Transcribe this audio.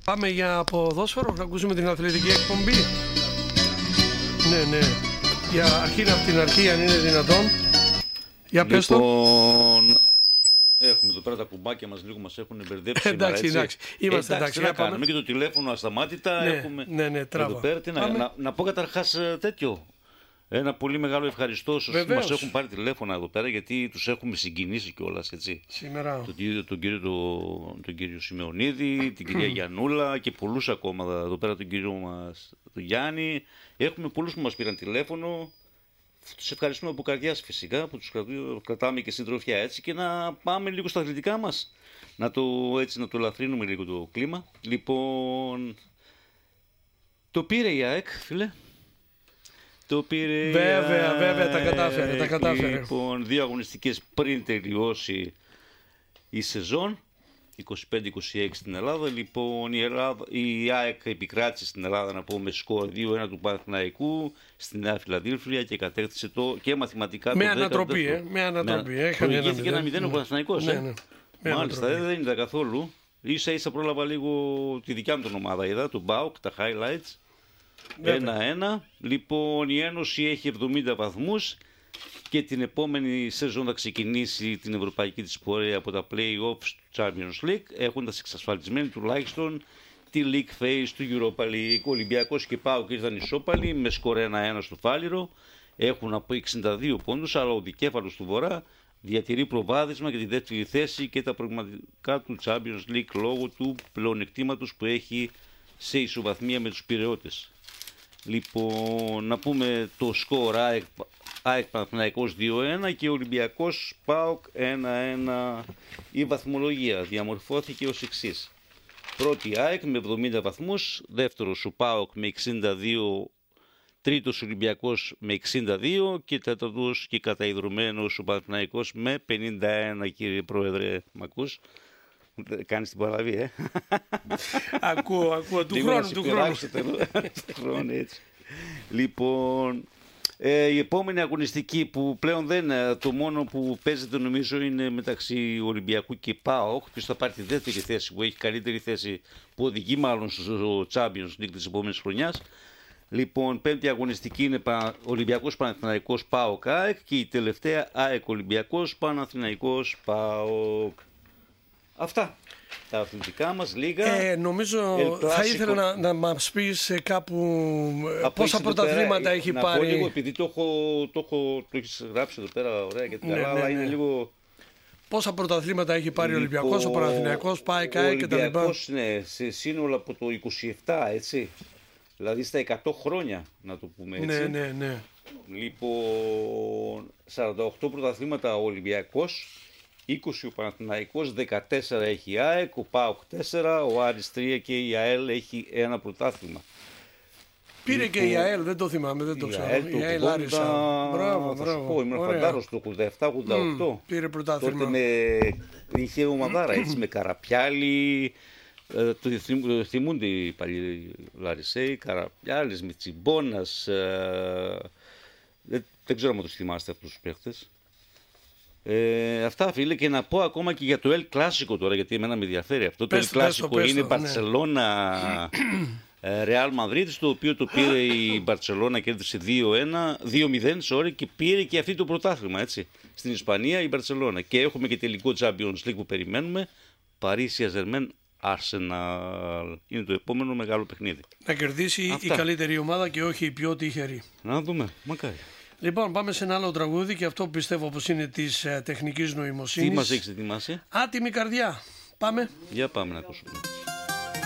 Πάμε για ποδόσφαιρο, να ακούσουμε την αθλητική εκπομπή. Ναι. Για αρχή από την αρχή, αν είναι δυνατόν. Για πες το. Έχουμε εδώ πέρα τα κουμπάκια μας, λίγο μας έχουν μπερδέψει. Εντάξει. Είμαστε εντάξει. Να κάνουμε και το τηλέφωνο ασταμάτητα. Ναι, τράβα. Εδώ πέρα, να πω καταρχάς τέτοιο. Ένα πολύ μεγάλο ευχαριστώ όσους μας έχουν πάρει τηλέφωνα εδώ πέρα, γιατί τους έχουμε συγκινήσει κιόλας, έτσι. Σήμερα. Τον κύριο Σιμεωνίδη, την κυρία Γιαννούλα και πολλούς ακόμα εδώ πέρα, τον κύριο μας, τον Γιάννη. Έχουμε πολλούς που μας πήραν τηλέφωνο. Τους ευχαριστούμε από καρδιάς φυσικά, που τους κρατάμε και συντροφιά, έτσι, και να πάμε λίγο στα αθλητικά μας. Να το ελαφρύνουμε λίγο το κλίμα. Λοιπόν, το πήρε η ΑΕΚ, φίλε. Το πήρε. Βέβαια, τα κατάφερε. Λοιπόν, 2 αγωνιστικές πριν τελειώσει η σεζόν, 25-26 στην Ελλάδα. Λοιπόν, η ΑΕΚ επικράτησε στην Ελλάδα, να πούμε, με σκορ 2-1 του Παναθηναϊκού στη Νέα Φιλαδέλφια και κατέκτησε και μαθηματικά με ανατροπή. Με ανατροπή. Προηγήθηκε 1-0 ο Παναθηναϊκός. Μάλιστα, δεν είδα καθόλου. Ίσα πρόλαβα λίγο τη δικιά μου την ομάδα. Είδα τον ΠΑΟΚ, τα highlights. 1-1. Λοιπόν, η Ένωση έχει 70 βαθμούς και την επόμενη σεζόν θα ξεκινήσει την ευρωπαϊκή της πορεία από τα play-offs του Champions League, έχοντας εξασφαλισμένη τουλάχιστον τη League Phase του Europa League. Ο Ολυμπιακός και ΠΑΟΚ ήρθαν ισόπαλοι με σκορ 1-1 στο Φάληρο. Έχουν από 62 πόντους, αλλά ο δικέφαλος του Βορρά διατηρεί προβάδισμα για τη δεύτερη θέση και τα πραγματικά του Champions League λόγω του πλεονεκτήματος που έχει σε ισοβαθμία με τους Πειραιώτες. Λοιπόν, να πούμε το σκορ ΑΕΚ Παναθηναϊκός 2-1 και Ολυμπιακός ΠΑΟΚ 1-1. Η βαθμολογία διαμορφώθηκε ως εξής. Πρώτη ΑΕΚ με 70 βαθμούς, δεύτερος ο ΠΑΟΚ με 62, τρίτος Ολυμπιακός με 62 και τέταρτος και καταϊδρωμένος ο Παναθηναϊκός με 51, κύριε Πρόεδρε, μ' ακούς? Κάνεις την παραλαβή, Ακούω, του χρόνου, έτσι. Λοιπόν, η επόμενη αγωνιστική που πλέον το μόνο που παίζεται νομίζω είναι μεταξύ Ολυμπιακού και ΠΑΟΚ, ποιος θα πάρει τη δεύτερη θέση, που έχει καλύτερη θέση, που οδηγεί μάλλον στο Champions League της επόμενης χρονιάς. Λοιπόν, πέμπτη αγωνιστική είναι Ολυμπιακός Παναθηναϊκός ΠΑΟΚ ΑΕΚ και η τελευταία ΑΕΚ Ολυμπιακός Παναθηναϊκός ΠΑΟΚ. Αυτά τα αθλητικά μας λίγα. Νομίζω θα ήθελα να μας πεις κάπου πόσα πρωταθλήματα έχει πάρει. Να πω λίγο, επειδή το έχεις γράψει εδώ πέρα ωραία και την καλά, αλλά είναι λίγο... Πόσα πρωταθλήματα έχει πάρει ο Ολυμπιακός, ο Παναθηναϊκός, ΠΑΕ, ΚΑΕ και τα λοιπά. Ο Ολυμπιακός, ναι, σε σύνολο από το 27, έτσι. Δηλαδή στα 100 χρόνια, να το πούμε έτσι. Ναι. Λοιπόν, 48 πρωταθλήματα ο Ολυμπιακός, 20 ο Παναθηναϊκός, 14 έχει η ΑΕΚ, ο ΠΑΟΚ 4, ο Άρης 3 και η ΑΕΛ έχει 1 πρωτάθλημα. Πήρε και η ΑΕΛ, δεν το θυμάμαι, δεν το ξέρω. Η ΑΕΛ Άρισα. Μπράβο. Θα σου πω, ήμουν φαντάρος το 87-88. Πήρε πρωτάθλημα. Τότε είχε ομαδάρα, έτσι, με Καραπιάλη. Το θυμούνται οι παλιοί Λαρισαίοι, Καραπιάλης, Μιτσιμπόνας. Δεν ξέρω αν τους θυμάστε αυτούς τους παίχτες. Αυτά, φίλε, και να πω ακόμα και για το El Clásico τώρα, γιατί εμένα με ενδιαφέρει αυτό. Το El Clásico είναι Μπαρτσελώνα Ρεάλ Μαδρίτης, το οποίο το πήρε η Μπαρτσελώνα, κέρδισε 2-0 και πήρε και αυτή το πρωτάθλημα, έτσι, στην Ισπανία η Μπαρτσελώνα. Και έχουμε και τελικό Champions League που περιμένουμε, Paris Saint-Germain Arsenal. Είναι το επόμενο μεγάλο παιχνίδι. Να κερδίσει η καλύτερη ομάδα και όχι η πιο τυχερή. Να δούμε, μακάρι. Λοιπόν, πάμε σε ένα άλλο τραγούδι και αυτό που πιστεύω πως είναι της τεχνικής νοημοσύνης. Τι μας έχεις ετοιμάσει? Άτιμη καρδιά. Πάμε. Για πάμε να ακούσουμε.